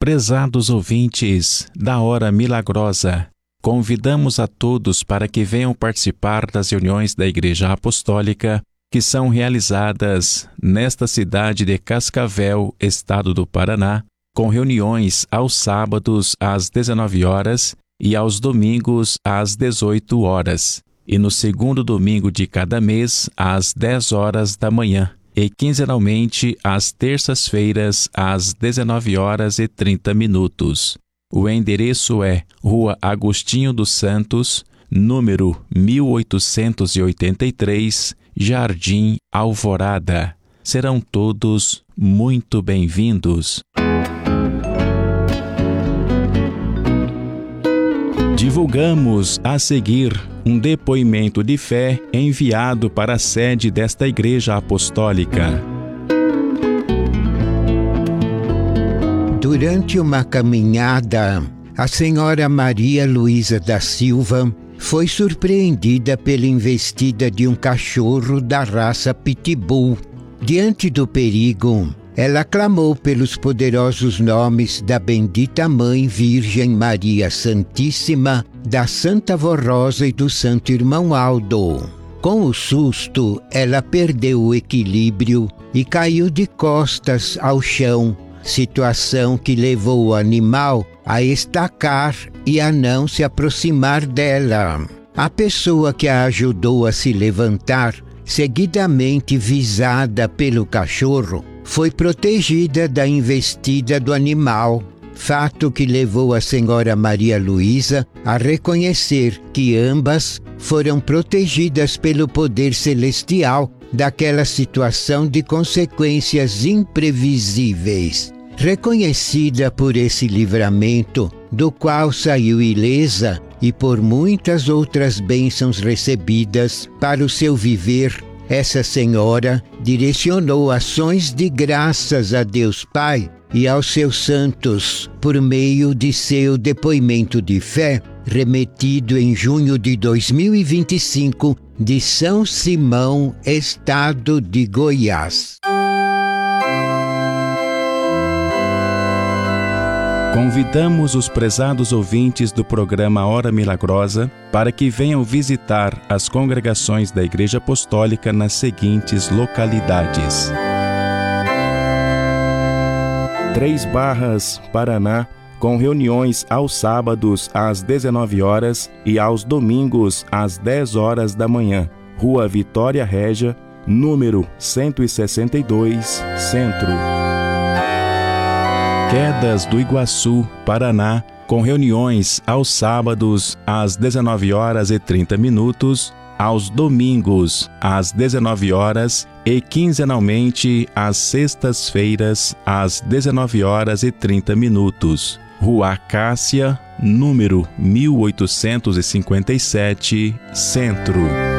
Prezados ouvintes da Hora Milagrosa, convidamos a todos para que venham participar das reuniões da Igreja Apostólica que são realizadas nesta cidade de Cascavel, estado do Paraná, com reuniões aos sábados às 19 horas e aos domingos às 18 horas, e no segundo domingo de cada mês às 10 horas da manhã, e quinzenalmente às terças-feiras às 19 horas e 30 minutos. O endereço é Rua Agostinho dos Santos, número 1883, Jardim Alvorada. Serão todos muito bem-vindos. Divulgamos a seguir um depoimento de fé enviado para a sede desta Igreja Apostólica. Durante uma caminhada, a senhora Maria Luísa da Silva foi surpreendida pela investida de um cachorro da raça Pitbull. Diante do perigo, ela clamou pelos poderosos nomes da bendita Mãe Virgem Maria Santíssima, da Santa Vó Rosa e do Santo Irmão Aldo. Com o susto, ela perdeu o equilíbrio e caiu de costas ao chão, situação que levou o animal a estacar e a não se aproximar dela. A pessoa que a ajudou a se levantar, seguidamente visada pelo cachorro, foi protegida da investida do animal, fato que levou a senhora Maria Luísa a reconhecer que ambas foram protegidas pelo poder celestial daquela situação de consequências imprevisíveis. Reconhecida por esse livramento, do qual saiu ilesa, e por muitas outras bênçãos recebidas para o seu viver, essa senhora direcionou ações de graças a Deus Pai e aos seus santos por meio de seu depoimento de fé, remetido em junho de 2025, de São Simão, estado de Goiás. Convidamos os prezados ouvintes do programa Hora Milagrosa para que venham visitar as congregações da Igreja Apostólica nas seguintes localidades: 3 Barras, Paraná, com reuniões aos sábados às 19 horas e aos domingos às 10 horas da manhã. Rua Vitória Régia, número 162, Centro. Quedas do Iguaçu, Paraná, com reuniões aos sábados às 19 horas e 30 minutos, aos domingos às 19 horas e quinzenalmente às sextas-feiras às 19 horas e 30 minutos. Rua Acácia, número 1857, Centro.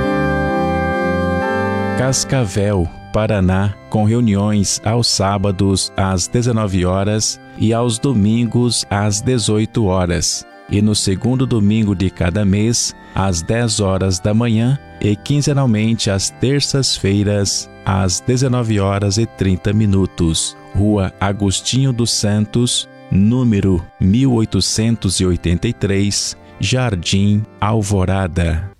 Cascavel, Paraná, com reuniões aos sábados às 19 horas e aos domingos às 18 horas, e no segundo domingo de cada mês às 10 horas da manhã e quinzenalmente às terças-feiras às 19 horas e 30 minutos. Rua Agostinho dos Santos, número 1883, Jardim Alvorada.